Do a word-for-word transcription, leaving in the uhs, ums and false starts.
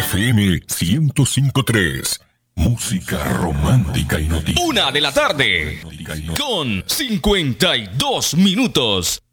F M ciento cinco punto tres. Música romántica y noticiosa. Una de la tarde con cincuenta y dos minutos.